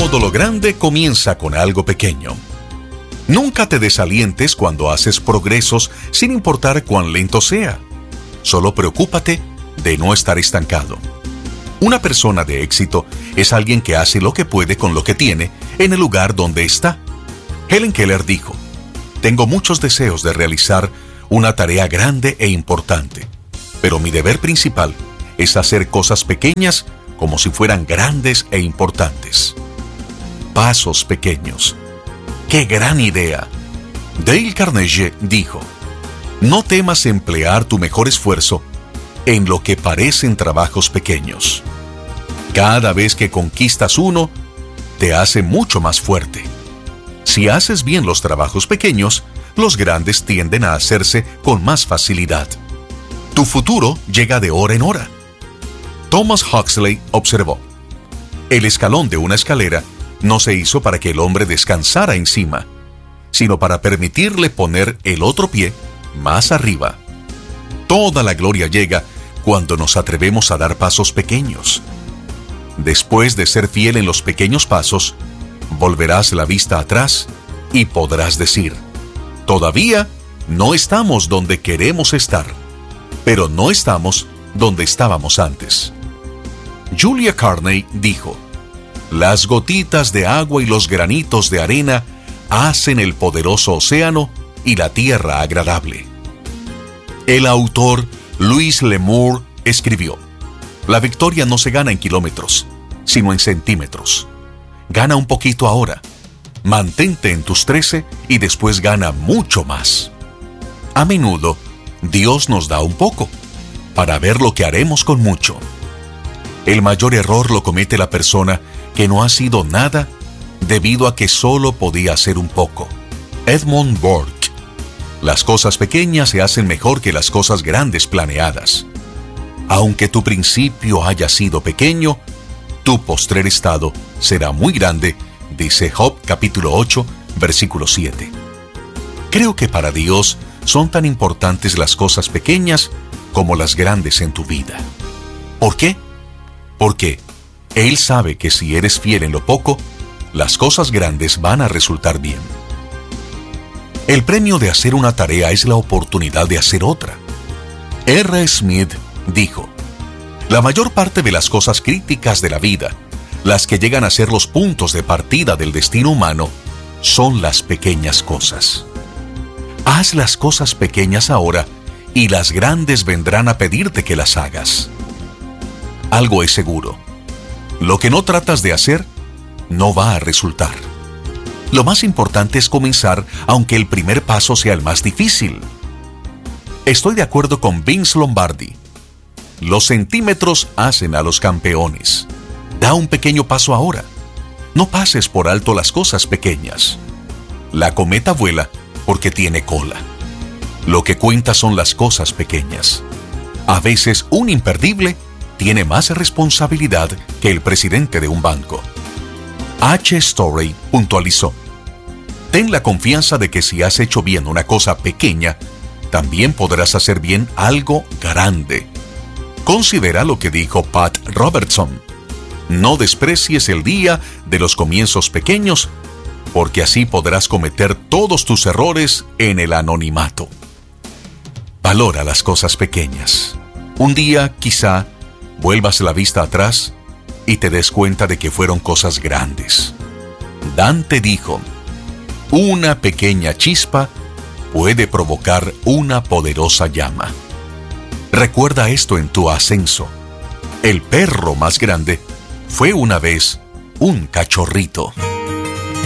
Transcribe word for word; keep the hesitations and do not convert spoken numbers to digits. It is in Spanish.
Todo lo grande comienza con algo pequeño. Nunca te desalientes cuando haces progresos sin importar cuán lento sea. Solo preocúpate de no estar estancado. Una persona de éxito es alguien que hace lo que puede con lo que tiene en el lugar donde está. Helen Keller dijo: tengo muchos deseos de realizar una tarea grande e importante, pero mi deber principal es hacer cosas pequeñas como si fueran grandes e importantes. Pasos pequeños. ¡Qué gran idea! Dale Carnegie dijo: no temas emplear tu mejor esfuerzo en lo que parecen trabajos pequeños. Cada vez que conquistas uno, te hace mucho más fuerte. Si haces bien los trabajos pequeños, los grandes tienden a hacerse con más facilidad. Tu futuro llega de hora en hora. Thomas Huxley observó: el escalón de una escalera no se hizo para que el hombre descansara encima, sino para permitirle poner el otro pie más arriba. Toda la gloria llega cuando nos atrevemos a dar pasos pequeños. Después de ser fiel en los pequeños pasos, volverás la vista atrás y podrás decir: todavía no estamos donde queremos estar, pero no estamos donde estábamos antes. Julia Carney dijo: las gotitas de agua y los granitos de arena hacen el poderoso océano y la tierra agradable. El autor Louis L'Amour escribió: la victoria no se gana en kilómetros, sino en centímetros. Gana un poquito ahora, mantente en tus trece y después gana mucho más. A menudo, Dios nos da un poco, para ver lo que haremos con mucho. El mayor error lo comete la persona que no ha sido nada debido a que solo podía hacer un poco. Edmund Burke. Las cosas pequeñas se hacen mejor que las cosas grandes planeadas. Aunque tu principio haya sido pequeño, tu postrer estado será muy grande, dice Job capítulo ocho, versículo siete. Creo que para Dios son tan importantes las cosas pequeñas como las grandes en tu vida. ¿Por qué? Porque Él sabe que si eres fiel en lo poco, las cosas grandes van a resultar bien. El premio de hacer una tarea es la oportunidad de hacer otra. R. Smith dijo: la mayor parte de las cosas críticas de la vida, las que llegan a ser los puntos de partida del destino humano, son las pequeñas cosas. Haz las cosas pequeñas ahora y las grandes vendrán a pedirte que las hagas. Algo es seguro: lo que no tratas de hacer no va a resultar. Lo más importante es comenzar, aunque el primer paso sea el más difícil. Estoy de acuerdo con Vince Lombardi. Los centímetros hacen a los campeones. Da un pequeño paso ahora. No pases por alto las cosas pequeñas. La cometa vuela porque tiene cola. Lo que cuenta son las cosas pequeñas. A veces un imperdible tiene más responsabilidad que el presidente de un banco. H. Story puntualizó: ten la confianza de que si has hecho bien una cosa pequeña, también podrás hacer bien algo grande. Considera lo que dijo Pat Robertson: no desprecies el día de los comienzos pequeños, porque así podrás cometer todos tus errores en el anonimato. Valora las cosas pequeñas. Un día, quizá, vuelvas la vista atrás y te des cuenta de que fueron cosas grandes. Dante dijo: una pequeña chispa puede provocar una poderosa llama. Recuerda esto en tu ascenso. El perro más grande fue una vez un cachorrito.